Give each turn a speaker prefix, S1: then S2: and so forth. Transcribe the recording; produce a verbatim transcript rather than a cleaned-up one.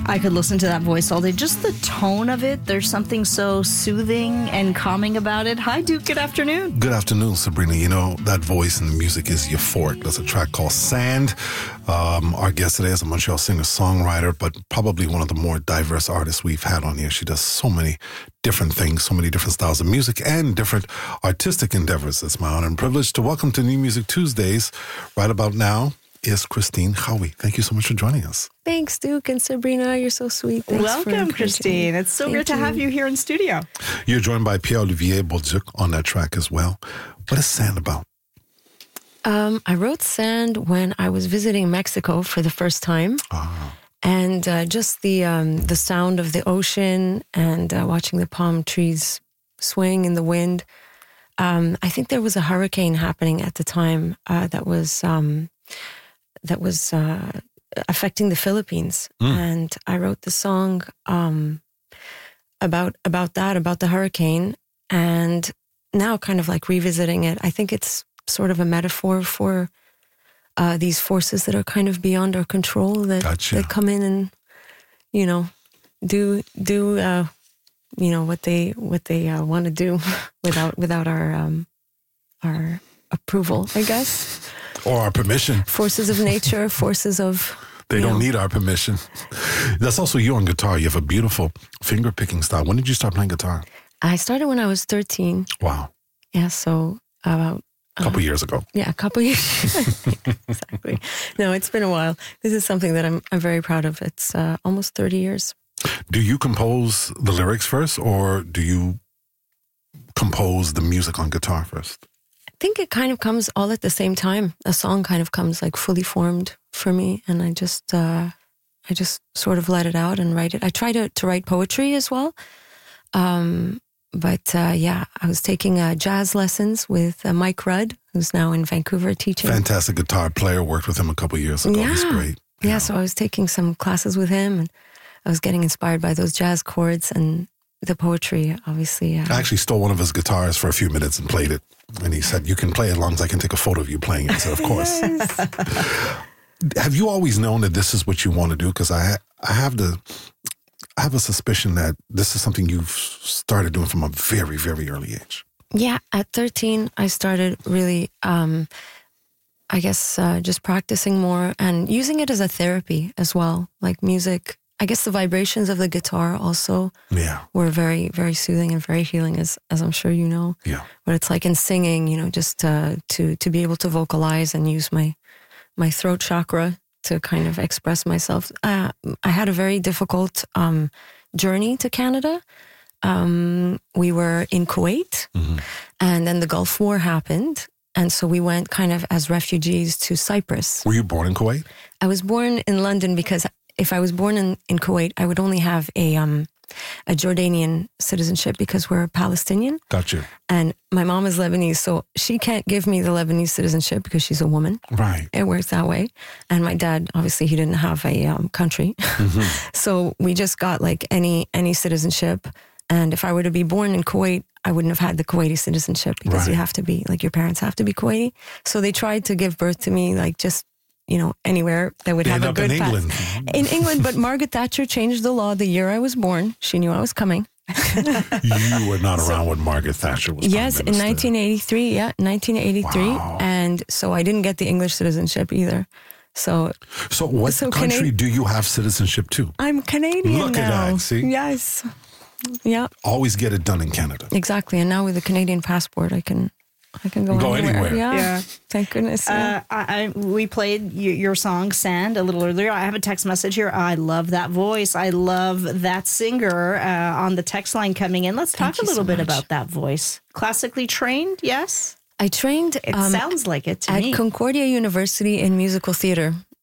S1: I could listen to that voice all day. Just the tone of it, there's something so soothing and calming about it. Hi, Duke. Good afternoon.
S2: Good afternoon, Sabrina. You know, that voice and the music is euphoric. There's a track called Sand. Um, our guest today is a Montreal singer-songwriter, but probably one of the more diverse artists we've had on here. She does so many different things, so many different styles of music and different artistic endeavors. It's my honor and privilege to welcome to New Music Tuesdays. Right about now is Christine Howie. Thank you so much for joining us.
S3: Thanks, Duke and Sabrina. You're so sweet. Thanks
S1: Welcome, Christine. It's so
S3: Thank
S1: great to
S3: you.
S1: have you here in studio.
S2: You're joined by Pierre-Olivier Bolduc on that track as well. What is Sand about?
S3: Um, I wrote Sand when I was visiting Mexico for the first time.
S2: Ah.
S3: And uh, just the um, the sound of the ocean and uh, watching the palm trees swing in the wind. Um, I think there was a hurricane happening at the time uh, that was um, that was uh, affecting the Philippines,
S2: Mm.
S3: and I wrote the song um, about about that, about the hurricane, and now kind of like revisiting it. I think it's sort of a metaphor for uh, these forces that are kind of beyond our control that
S2: Gotcha.
S3: that come in and you know do do uh, you know what they what they uh, want to do without without our um, our approval, I guess.
S2: Or our permission.
S3: Forces of nature, forces of
S2: They
S3: you
S2: don't
S3: know.
S2: need our permission. That's also you on guitar. You have a beautiful finger-picking style. When did you start playing guitar?
S3: I started when I was thirteen.
S2: Wow.
S3: Yeah, so about
S2: A couple years ago.
S3: yeah, a couple years. Exactly. No, it's been a while. This is something that I'm I'm very proud of. It's uh, almost thirty years.
S2: Do you compose the lyrics first, or do you compose the music on guitar first?
S3: I think it kind of comes all at the same time. A song kind of comes like fully formed for me, and I just uh, I just sort of let it out and write it. I try to to write poetry as well. Um, but uh, yeah, I was taking uh, jazz lessons with uh, Mike Rudd, who's now in Vancouver teaching.
S2: Fantastic guitar player. Worked with him a couple years ago. He's
S3: Yeah.
S2: great.
S3: Yeah, so I was taking some classes with him, and I was getting inspired by those jazz chords and the poetry, obviously. Uh,
S2: I actually stole one of his guitars for a few minutes and played it. And he said, you can play as long as I can take a photo of you playing it. I said, of course. Have you always known that this is what you want to do? Because I, I have the... I have a suspicion that this is something you've started doing from a very, very early age.
S3: Yeah, at thirteen, I started really, um, I guess, uh, just practicing more and using it as a therapy as well. Like music, I guess the vibrations of the guitar also
S2: Yeah.
S3: were very, very soothing and very healing, as as I'm sure you know.
S2: Yeah.
S3: What it's like in singing, you know, just uh, to to be able to vocalize and use my my throat chakra to kind of express myself. Uh, I had a very difficult um, journey to Canada. Um, we were in Kuwait,
S2: Mm-hmm.
S3: and then the Gulf War happened. And so we went kind of as refugees to Cyprus.
S2: Were you born in Kuwait?
S3: I was born in London because if I was born in, in Kuwait, I would only have a um, a Jordanian citizenship because we're Palestinian.
S2: Gotcha.
S3: And my mom is Lebanese, so she can't give me the Lebanese citizenship because she's a woman.
S2: Right.
S3: It works that way. And my dad, obviously, he didn't have a um, country.
S2: Mm-hmm.
S3: So we just got like any any citizenship. And if I were to be born in Kuwait, I wouldn't have had the Kuwaiti citizenship because
S2: Right.
S3: you have to be, like your parents have to be Kuwaiti. So they tried to give birth to me like just, you know, anywhere that would
S2: They
S3: have
S2: end
S3: a
S2: up
S3: good
S2: in
S3: path.
S2: England.
S3: In England, but Margaret Thatcher changed the law the year I was born. She knew I was coming.
S2: You were not around when Margaret Thatcher was
S3: Yes,
S2: Prime
S3: in
S2: Minister.
S3: nineteen eighty-three. Yeah, nineteen eighty-three.
S2: Wow.
S3: And so I didn't get the English citizenship either. So
S2: So what
S3: So
S2: country
S3: Cana-
S2: do you have citizenship to?
S3: I'm Canadian
S2: Look at
S3: now.
S2: that, see?
S3: Yes. Yeah,
S2: Always get it done in Canada.
S3: exactly. And now with a Canadian passport, I can I can go,
S2: Go
S3: anywhere.
S2: anywhere.
S3: Yeah.
S1: Yeah.
S3: Thank goodness. Yeah.
S1: Uh, I, I we played y- your song "Sand" a little earlier. I have a text message here. I love that voice. I love that singer uh, on the text line coming in. Let's
S3: Thank
S1: talk a
S3: you
S1: little
S3: so
S1: bit
S3: much.
S1: about that voice. Classically trained, yes.
S3: I trained
S1: It
S3: um,
S1: sounds like it to
S3: at
S1: me.
S3: Concordia University in musical theater